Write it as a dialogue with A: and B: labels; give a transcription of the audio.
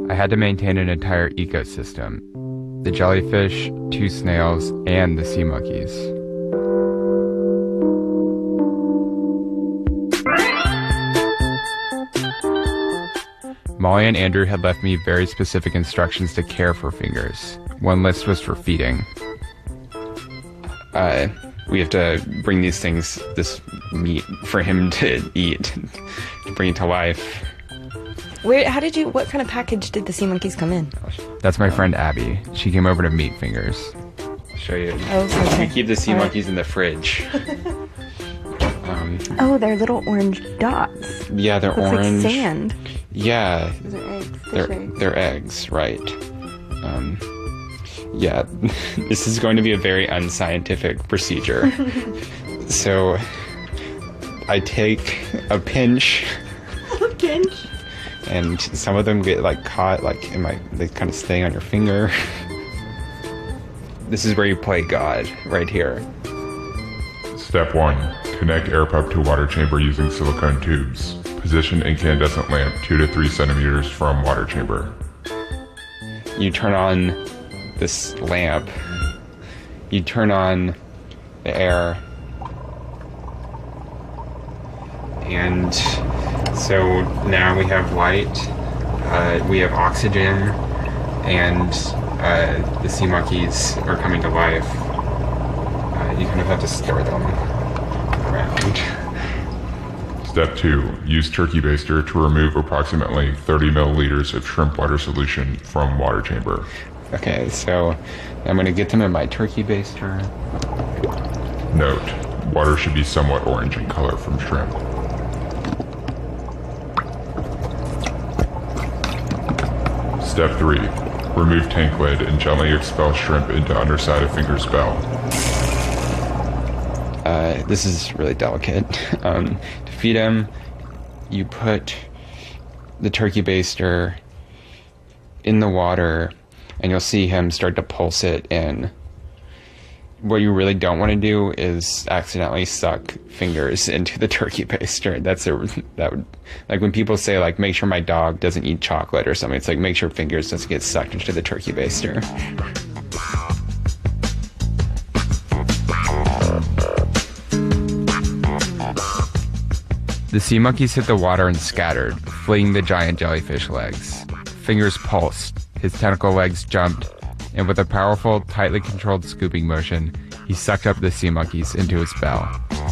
A: I had to maintain an entire ecosystem. The jellyfish, 2 snails, and the sea monkeys. Molly and Andrew had left me very specific instructions to care for Fingers. One list was for feeding. We have to bring these things, this meat, for him to eat, to bring it to life.
B: What kind of package did the sea monkeys come in?
A: That's my friend Abby. She came over to meet Fingers. I'll show you.
B: Oh, okay.
A: We keep the sea monkeys in the fridge.
B: Oh, they're little orange dots.
A: Yeah, they're
B: Looks
A: orange.
B: like sand.
A: Yeah.
B: Those are eggs.
A: They're eggs, right. Yeah, this is going to be a very unscientific procedure. So, I take a pinch.
B: A pinch?
A: And some of them get caught they kind of stay on your finger. This is where you play God, right here.
C: Step 1. Connect air pump to water chamber using silicone tubes. Position incandescent lamp 2 to 3 centimeters from water chamber.
A: You turn on this lamp. You turn on the air. And so now we have light, we have oxygen, and the sea monkeys are coming to life. You kind of have to stir them around.
C: Step 2. Use turkey baster to remove approximately 30 milliliters of shrimp water solution from water chamber.
A: Okay, so I'm going to get them in my turkey baster.
C: Note, water should be somewhat orange in color from shrimp. Step 3. Remove tank lid and gently expel shrimp into underside of Fingers' bell.
A: This is really delicate. To feed him, you put the turkey baster in the water, and you'll see him start to pulse it in. What you really don't want to do is accidentally suck Fingers into the turkey baster. That would like when people say make sure my dog doesn't eat chocolate or something. It's like make sure Fingers doesn't get sucked into the turkey baster. The sea monkeys hit the water and scattered, fleeing the giant jellyfish legs. Fingers pulsed, his tentacle legs jumped, and with a powerful, tightly controlled scooping motion, he sucked up the sea monkeys into his bell.